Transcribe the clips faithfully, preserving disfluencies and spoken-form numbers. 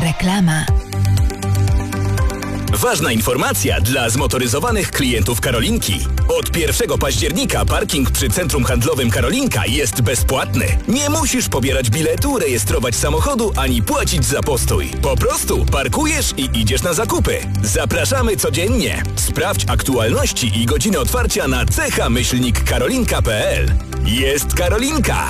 Reklama. Ważna informacja dla zmotoryzowanych klientów Karolinki. Od pierwszego października parking przy Centrum Handlowym Karolinka jest bezpłatny. Nie musisz pobierać biletu, rejestrować samochodu, ani płacić za postój. Po prostu parkujesz i idziesz na zakupy. Zapraszamy codziennie. Sprawdź aktualności i godziny otwarcia na cecha myślnik karolinka kropka p l. Jest Karolinka!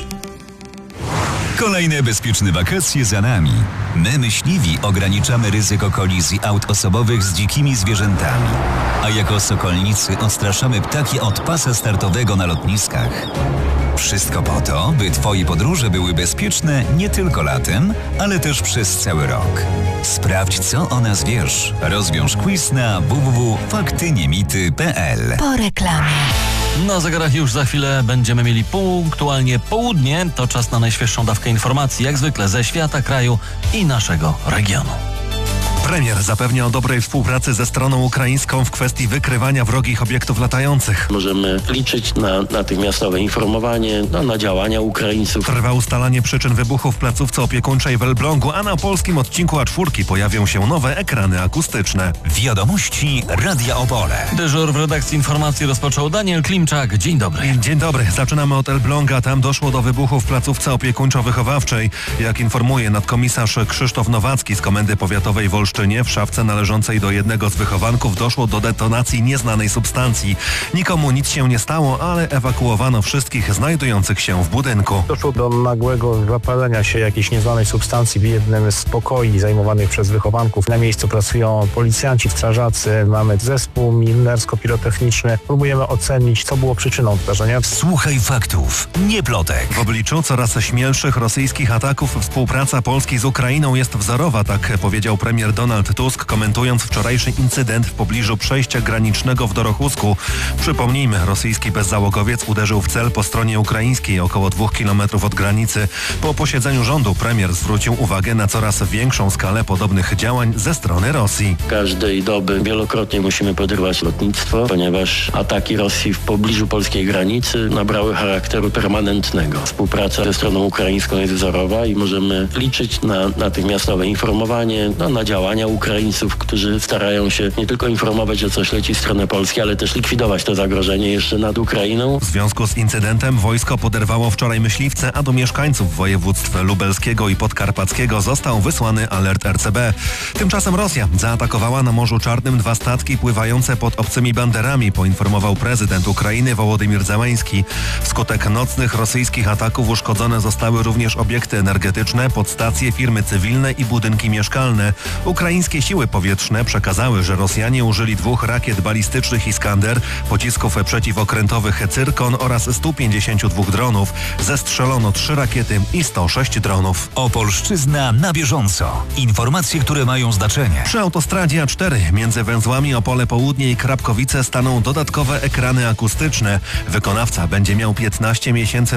Kolejne bezpieczne wakacje za nami. My, myśliwi, ograniczamy ryzyko kolizji aut osobowych z dzikimi zwierzętami. A jako sokolnicy odstraszamy ptaki od pasa startowego na lotniskach. Wszystko po to, by Twoje podróże były bezpieczne nie tylko latem, ale też przez cały rok. Sprawdź, co o nas wiesz. Rozwiąż quiz na w w w kropka fakty nie mity kropka p l. Po reklamie. Na zegarach już za chwilę będziemy mieli punktualnie południe. To czas na najświeższą dawkę informacji, jak zwykle ze świata, kraju i naszego regionu. Premier zapewnia o dobrej współpracy ze stroną ukraińską w kwestii wykrywania wrogich obiektów latających. Możemy liczyć na natychmiastowe informowanie, no, na działania Ukraińców. Trwa ustalanie przyczyn wybuchu w placówce opiekuńczej w Elblągu, a na polskim odcinku A cztery pojawią się nowe ekrany akustyczne. Wiadomości Radia Opole. Dyżur w redakcji informacji rozpoczął Daniel Klimczak. Dzień dobry. Dzień dobry. Zaczynamy od Elbląga. Tam doszło do wybuchu w placówce opiekuńczo-wychowawczej. Jak informuje nadkomisarz Krzysztof Nowacki z Komendy Powiatowej w Olsztynie, w szafce należącej do jednego z wychowanków doszło do detonacji nieznanej substancji. Nikomu nic się nie stało, ale ewakuowano wszystkich znajdujących się w budynku. Doszło do nagłego zapalenia się jakiejś nieznanej substancji w jednym z pokoi zajmowanych przez wychowanków. Na miejscu pracują policjanci, strażacy, mamy zespół minersko-pirotechniczny. Próbujemy ocenić, co było przyczyną zdarzenia. Słuchaj faktów, nie plotek. W obliczu coraz śmielszych rosyjskich ataków współpraca Polski z Ukrainą jest wzorowa, tak powiedział premier Donald Tusk, komentując wczorajszy incydent w pobliżu przejścia granicznego w Dorochusku. Przypomnijmy, rosyjski bezzałogowiec uderzył w cel po stronie ukraińskiej, około dwóch kilometrów od granicy. Po posiedzeniu rządu premier zwrócił uwagę na coraz większą skalę podobnych działań ze strony Rosji. Każdej doby wielokrotnie musimy podrywać lotnictwo, ponieważ ataki Rosji w pobliżu polskiej granicy nabrały charakteru permanentnego. Współpraca ze stroną ukraińską jest wzorowa i możemy liczyć na natychmiastowe informowanie, no, na działania Ukraińców, którzy starają się nie tylko informować, że coś leci w stronę Polski, ale też likwidować to zagrożenie jeszcze nad Ukrainą. W związku z incydentem wojsko poderwało wczoraj myśliwce, a do mieszkańców województw lubelskiego i podkarpackiego został wysłany alert R C B. Tymczasem Rosja zaatakowała na Morzu Czarnym dwa statki pływające pod obcymi banderami, poinformował prezydent Ukrainy Wołodymyr Zełenski. Wskutek nocnych rosyjskich ataków uszkodzone zostały również obiekty energetyczne, podstacje, firmy cywilne i budynki mieszkalne. Ukraińskie siły powietrzne przekazały, że Rosjanie użyli dwóch rakiet balistycznych Iskander, pocisków przeciwokrętowych Cyrkon oraz stu pięćdziesięciu dwóch dronów. Zestrzelono trzy rakiety i sto sześć dronów. Opolszczyzna na bieżąco. Informacje, które mają znaczenie. Przy autostradzie A cztery między węzłami Opole Południe i Krapkowice staną dodatkowe ekrany akustyczne. Wykonawca będzie miał piętnaście miesięcy